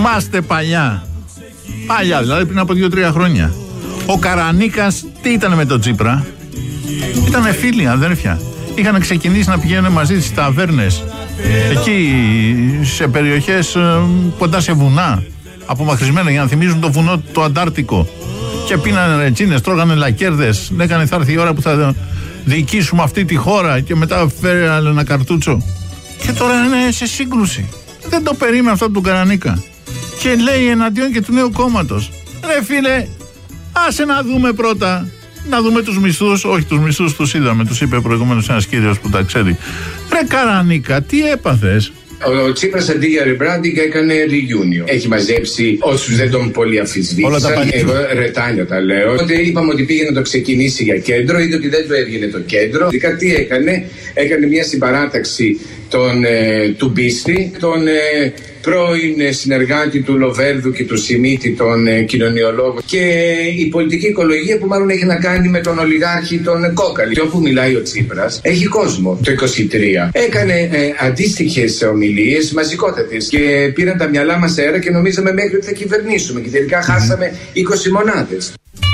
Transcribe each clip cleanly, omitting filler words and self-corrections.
Θυμάστε παλιά, δηλαδή πριν από 2-3 χρόνια, ο Καρανίκας τι ήταν με τον Τσίπρα? Ήτανε φίλοι, αδέρφια. Είχαν ξεκινήσει να πηγαίνουν μαζί στις ταβέρνες, εκεί σε περιοχές κοντά σε βουνά, απομακρυσμένα, για να θυμίζουν το βουνό το Αντάρτικο. Και πίνανε ρετσίνες, τρώγανε λακέρδες, λέγανε θα έρθει η ώρα που θα διοικήσουμε αυτή τη χώρα, και μετά φέρε ένα καρτούτσο. Και τώρα είναι σε σύγκρουση. Δεν το περίμενε αυτό από τον Καρανίκα. Και λέει εναντίον και του νέου κόμματος. Ρε φίλε, άσε να δούμε πρώτα. Να δούμε τους μισθούς. Όχι, τους μισθούς τους είδαμε. Τους είπε προηγουμένως ένας κύριος που τα ξέρει. Ρε Καρανίκα, τι έπαθες? Ο Τσίπρας αντί για rebranding έκανε reunion. Έχει μαζέψει όσους δεν τον πολύ αμφισβήτησαν. Εγώ ρετάνια τα λέω. Οπότε είπαμε ότι πήγε να το ξεκινήσει για κέντρο. Είδε ότι δεν του έβγαινε το κέντρο. Ειδικά τι έκανε? Έκανε μια συμπαράταξη του Μπίστη, τον πρώην συνεργάτη του Λοβέρδου και του Σιμίτη, τον κοινωνιολόγο, και η πολιτική οικολογία που μάλλον έχει να κάνει με τον ολιγάρχη τον Κόκαλη. Και όπου μιλάει ο Τσίπρας έχει κόσμο. Το 23 έκανε αντίστοιχες ομιλίες μαζικότατες και πήραν τα μυαλά μας αέρα και νομίζαμε μέχρι ότι θα κυβερνήσουμε και τελικά χάσαμε 20 μονάδες.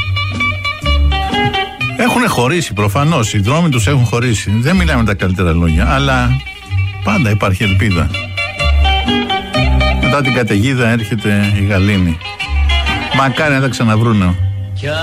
Έχουν χωρίσει προφανώς, οι δρόμοι τους έχουν χωρίσει. Δεν μιλάμε τα καλύτερα λόγια, αλλά πάντα υπάρχει ελπίδα. Μετά την καταιγίδα έρχεται η γαλήνη. Μακάρι να τα ξαναβρούνε